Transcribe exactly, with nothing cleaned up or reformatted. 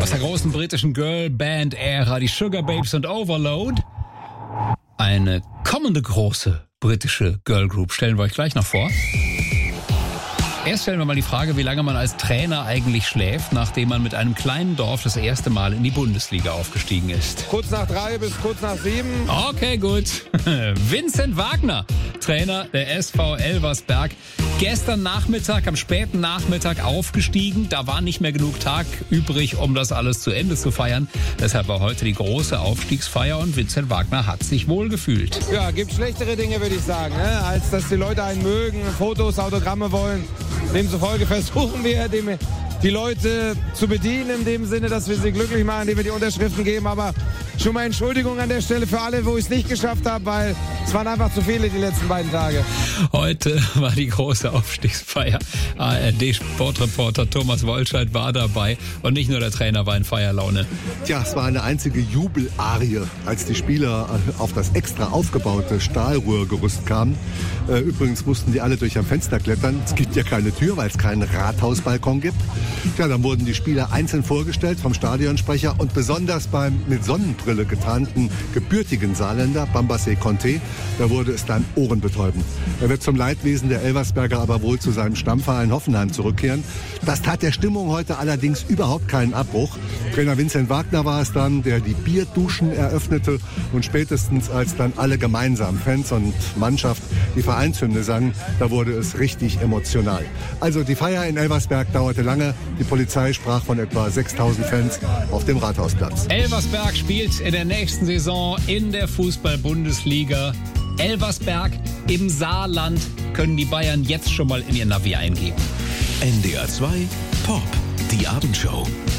Aus der großen britischen Girlband-Ära, die Sugababes und Overload. Eine kommende große britische Girlgroup stellen wir euch gleich noch vor. Erst stellen wir mal die Frage, wie lange man als Trainer eigentlich schläft, nachdem man mit einem kleinen Dorf das erste Mal in die Bundesliga aufgestiegen ist. Kurz nach drei bis kurz nach sieben. Okay, gut. Vincent Wagner, Trainer der S V Elversberg. Gestern Nachmittag, am späten Nachmittag aufgestiegen. Da war nicht mehr genug Tag übrig, um das alles zu Ende zu feiern. Deshalb war heute die große Aufstiegsfeier und Vincent Wagner hat sich wohlgefühlt. Ja, gibt schlechtere Dinge, würde ich sagen, ne? Als dass die Leute einen mögen, Fotos, Autogramme wollen. Demzufolge versuchen wir, dem, die Leute zu bedienen, in dem Sinne, dass wir sie glücklich machen, indem wir die Unterschriften geben. Aber schon mal Entschuldigung an der Stelle für alle, wo ich es nicht geschafft habe, weil es waren einfach zu viele die letzten beiden Tage. Heute war die große Aufstiegsfeier. A R D-Sportreporter Thomas Wolscheid war dabei und nicht nur der Trainer war in Feierlaune. Tja, es war eine einzige Jubelarie, als die Spieler auf das extra aufgebaute Stahlrohrgerüst kamen. Übrigens mussten die alle durch ein Fenster klettern. Es gibt ja keine Tür, weil es keinen Rathausbalkon gibt. Tja, dann wurden die Spieler einzeln vorgestellt vom Stadionsprecher und besonders beim mit Sonnenbrille getarnten gebürtigen Saarländer Bambassé Conté, da wurde es dann ohrenbetäubend. Er wird zum Leidwesen der Elversberger aber wohl zu seinem Stammverein Hoffenheim zurückkehren. Das tat der Stimmung heute allerdings überhaupt keinen Abbruch. Trainer Vincent Wagner war es dann, der die Bierduschen eröffnete und spätestens als dann alle gemeinsam, Fans und Mannschaft, die Vereinshymne sangen, da wurde es richtig emotional. Also die Feier in Elversberg dauerte lange. Die Polizei sprach von etwa sechstausend Fans auf dem Rathausplatz. Elversberg spielt in der nächsten Saison in der Fußball-Bundesliga. Elversberg im Saarland können die Bayern jetzt schon mal in ihr Navi eingeben. N D R zwei Pop, die Abendshow.